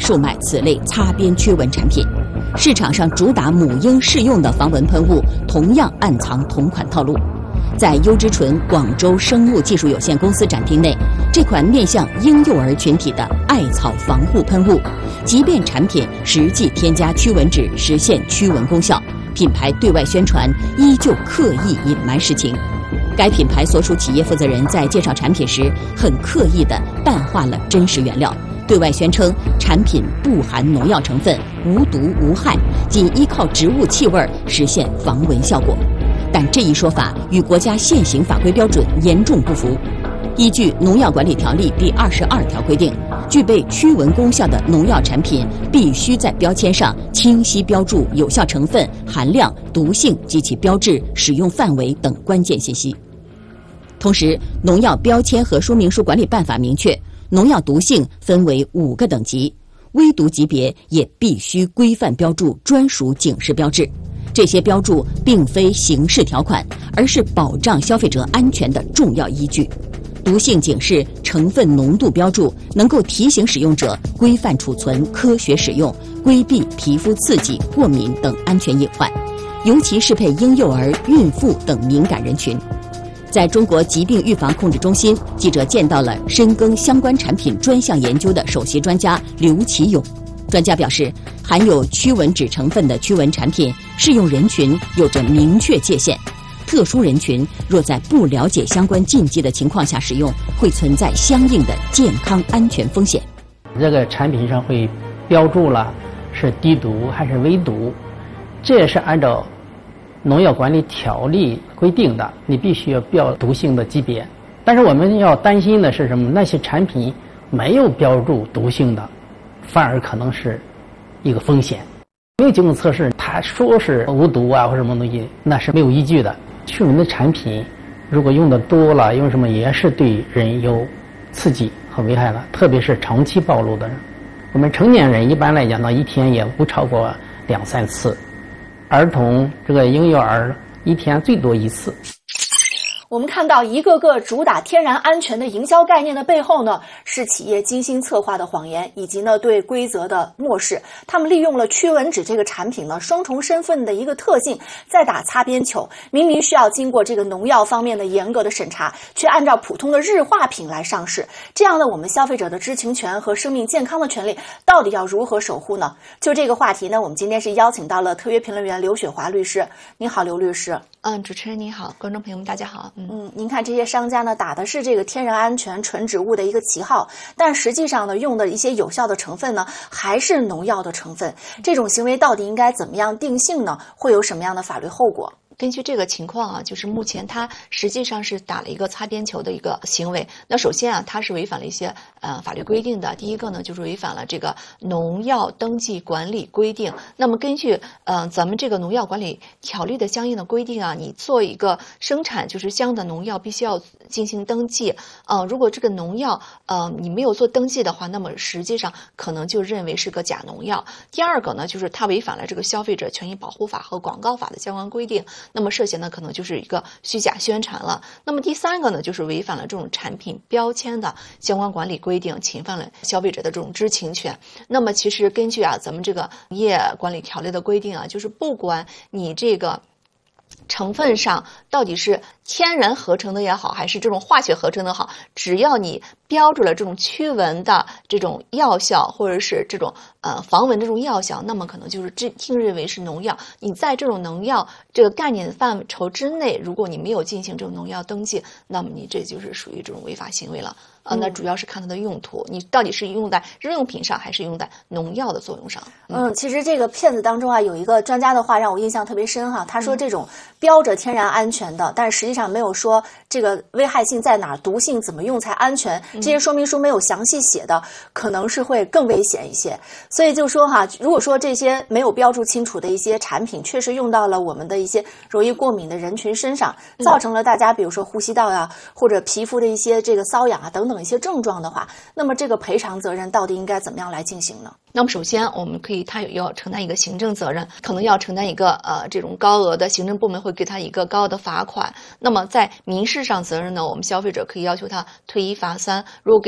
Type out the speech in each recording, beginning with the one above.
售卖此类擦边驱蚊产品。市场上主打母婴适用的防蚊喷雾，同样暗藏同款套路。在优之醇广州生物技术有限公司展厅内，这款面向婴幼儿群体的艾草防护喷雾，即便产品实际添加驱蚊酯，实现驱蚊功效，品牌对外宣传依旧刻意隐瞒实情。该品牌所属企业负责人在介绍产品时，很刻意地淡化了真实原料，对外宣称产品不含农药成分，无毒无害，仅依靠植物气味实现防蚊效果。但这一说法与国家现行法规标准严重不符。依据《农药管理条例》第22条规定，具备驱蚊功效的农药产品必须在标签上清晰标注有效成分、含量、毒性及其标志、使用范围等关键信息。同时，《农药标签和说明书管理办法》明确，农药毒性分为5个等级，危毒级别也必须规范标注专属警示标志。这些标注并非形式条款，而是保障消费者安全的重要依据。毒性警示、成分浓度标注能够提醒使用者规范储存、科学使用，规避皮肤刺激、过敏等安全隐患，尤其适配婴幼儿、孕妇等敏感人群。在中国疾病预防控制中心，记者见到了深耕相关产品专项研究的首席专家刘启勇。专家表示，含有驱蚊酯成分的驱蚊产品适用人群有着明确界限，特殊人群若在不了解相关禁忌的情况下使用，会存在相应的健康安全风险。 这个产品上会标注了是低毒还是微毒，这也是按照农药管理条例规定的，你必须要标毒性的级别。但是我们要担心的是什么？那些产品没有标注毒性的，反而可能是一个风险。没有经过测试，他说是无毒啊或者什么东西，那是没有依据的。驱蚊的产品如果用的多了，用什么也是对人有刺激和危害的，特别是长期暴露的人。我们成年人一般来讲呢，一天也不超过2-3次，儿童这个婴幼儿一天最多1次。 我们看到一个个主打天然安全的营销概念的背后呢，是企业精心策划的谎言，以及呢对规则的漠视。他们利用了驱蚊酯这个产品呢双重身份的一个特性，在打擦边球。明明需要经过这个农药方面的严格的审查，却按照普通的日化品来上市。这样的我们消费者的知情权和生命健康的权利到底要如何守护呢？就这个话题呢，我们今天是邀请到了特约评论员刘雪华律师。您好，刘律师。 主持人你好，观众朋友们大家好。 您看这些商家呢打的是这个天然安全纯植物的一个旗号，但实际上呢用的一些有效的成分呢还是农药的成分。这种行为到底应该怎么样定性呢？会有什么样的法律后果？ 根据这个情况啊，就是目前它实际上是打了一个擦边球的一个行为。那首先啊，它是违反了一些法律规定的。第一个呢，就是违反了这个农药登记管理规定。那么根据咱们这个农药管理条例的相应的规定啊，你做一个生产就是相应的农药必须要进行登记。如果这个农药你没有做登记的话，那么实际上可能就认为是个假农药。第二个呢，就是它违反了这个消费者权益保护法和广告法的相关规定。那么涉嫌呢可能就是一个虚假宣传了。那么第三个呢，就是违反了这种产品标签的相关管理规定，侵犯了消费者的这种知情权。那么其实根据咱们这个业管理条例的规定啊，就是不管你这个成分上到底是天然合成的也好，还是这种化学合成的好，只要你标注了这种驱蚊的这种药效，或者是这种防蚊这种药效，那么可能就是听认为是农药。你在这种农药这个概念范畴之内，如果你没有进行这种农药登记，那么你这就是属于这种违法行为了。那主要是看它的用途，你到底是用在日用品上，还是用在农药的作用上？ 其实这个片子当中啊，有一个专家的话让我印象特别深哈。他说这种标着天然安全的，但是实际上没有说这个危害性在哪儿，毒性怎么用才安全，这些说明书没有详细写的，可能是会更危险一些。所以就说哈，如果说这些没有标注清楚的一些产品，确实用到了我们的一些容易过敏的人群身上，造成了大家比如说呼吸道呀，或者皮肤的一些这个瘙痒啊等等一些症状的话，那么这个赔偿责任到底应该怎么样来进行呢？ 那么首先我们可以，他要承担一个行政责任，可能要承担一个这种高额的行政部门会给他一个高的罚款。那么在民事上责任呢，我们消费者可以要求他退1罚3。如果给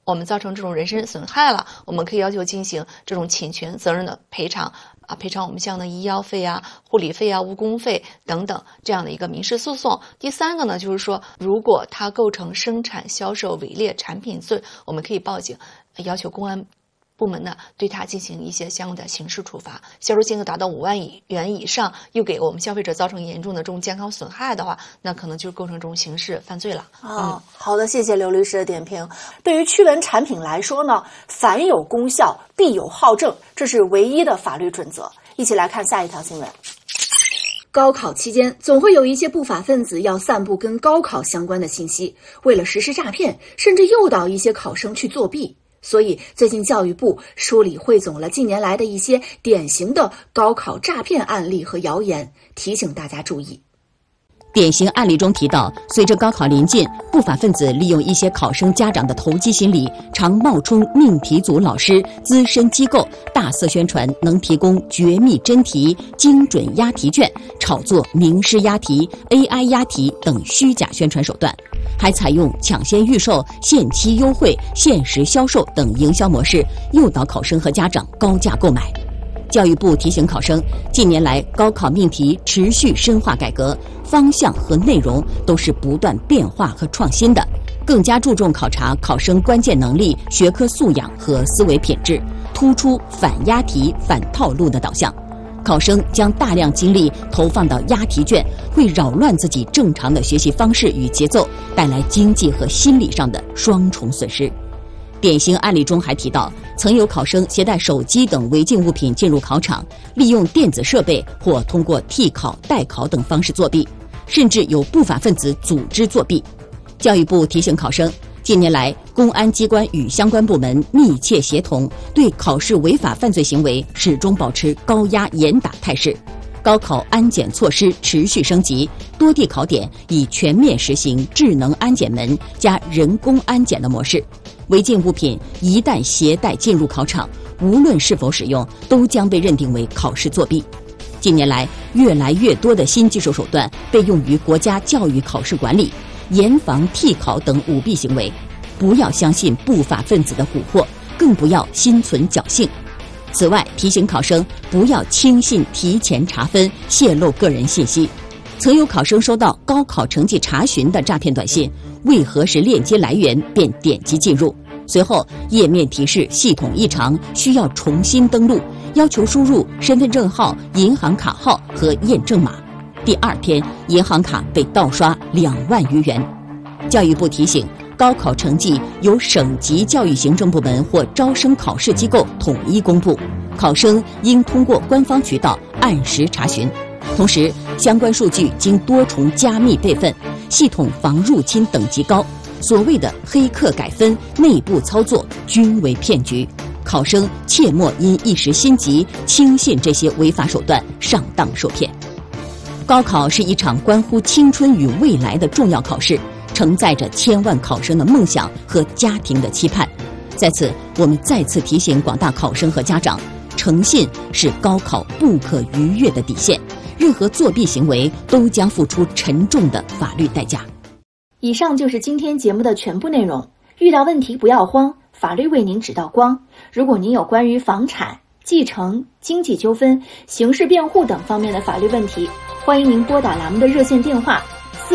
我们造成这种人身损害了，我们可以要求进行这种侵权责任的赔偿赔偿我们像的医药费啊、护理费啊、误工费等等这样的一个民事诉讼。第三个呢，就是说如果它构成生产销售伪劣产品罪，我们可以报警，要求公安部门呢对他进行一些相应的刑事处罚，销售金额达到5万元以上，又给我们消费者造成严重的这种健康损害的话，那可能就构成这种刑事犯罪了。 好的，谢谢刘律师的点评。对于驱蚊产品来说呢，凡有功效必有好证，这是唯一的法律准则。一起来看下一条新闻。 高考期间，总会有一些不法分子要散布跟高考相关的信息，为了实施诈骗，甚至诱导一些考生去作弊。所以，最近教育部梳理汇总了近年来的一些典型的高考诈骗案例和谣言，提醒大家注意。 典型案例中提到，随着高考临近，不法分子利用一些考生家长的投机心理，常冒充命题组老师、资深机构，大肆宣传能提供绝密真题、精准押题卷，炒作名师押题、AI 押题等虚假宣传手段，还采用抢先预售、限期优惠、限时销售等营销模式，诱导考生和家长高价购买。教育部提醒考生，近年来高考命题持续深化改革，方向和内容都是不断变化和创新的，更加注重考察考生关键能力、学科素养和思维品质，突出反押题、反套路的导向。考生将大量精力投放到押题卷，会扰乱自己正常的学习方式与节奏，带来经济和心理上的双重损失。典型案例中还提到，曾有考生携带手机等违禁物品进入考场，利用电子设备或通过替考、代考等方式作弊，甚至有不法分子组织作弊。教育部提醒考生，近年来公安机关与相关部门密切协同，对考试违法犯罪行为始终保持高压严打态势。高考安检措施持续升级，多地考点已全面实行智能安检门加人工安检的模式。违禁物品一旦携带进入考场，无论是否使用，都将被认定为考试作弊。近年来，越来越多的新技术手段被用于国家教育考试管理，严防替考等舞弊行为。不要相信不法分子的蛊惑，更不要心存侥幸。此外，提醒考生不要轻信提前查分、泄露个人信息。曾有考生收到高考成绩查询的诈骗短信，未核实链接来源便点击进入，随后页面提示系统异常，需要重新登录，要求输入身份证号、银行卡号和验证码。第二天，银行卡被盗刷2万余元。教育部提醒，高考成绩由省级教育行政部门或招生考试机构统一公布，考生应通过官方渠道按时查询。同时，相关数据经多重加密备份，系统防入侵等级高。所谓的黑客改分、内部操作均为骗局，考生切莫因一时心急轻信这些违法手段，上当受骗。高考是一场关乎青春与未来的重要考试，承载着千万考生的梦想和家庭的期盼。在此，我们再次提醒广大考生和家长，诚信是高考不可逾越的底线，任何作弊行为都将付出沉重的法律代价。 以上就是今天节目的全部内容。遇到问题不要慌，法律为您指道光。如果您有关于房产、继承、经济纠纷、刑事辩护等方面的法律问题，欢迎您拨打栏目的热线电话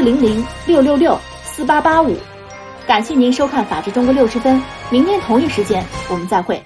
400-666-4885。感谢您收看《法治中国60分》，明天同一时间我们再会。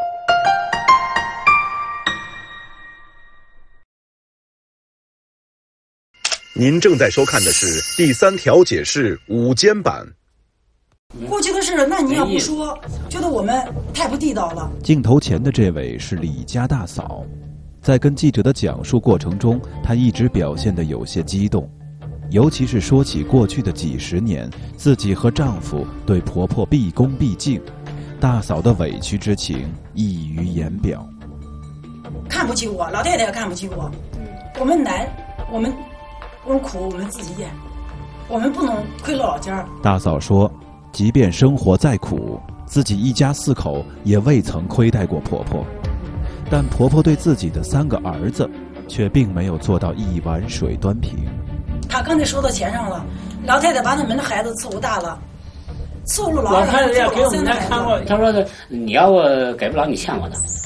您正在收看的是第3条解释午间版。 过去的事，那你要不说，觉得我们太不地道了。 镜头前的这位是李家大嫂，在跟记者的讲述过程中，她一直表现得有些激动，尤其是说起过去的几十年，自己和丈夫对婆婆毕恭毕敬，大嫂的委屈之情溢于言表。 看不起我，老太太也看不起我。我们难，我们苦，我们自己咽，我们不能亏了老家。 大嫂说，即便生活再苦，自己一家4口也未曾亏待过婆婆，但婆婆对自己的3个儿子却并没有做到一碗水端平。 她刚才说到钱上了，老太太把他们的孩子伺候大了， 伺候了老太太也给我们家看过，他说的你要给不了你欠我的。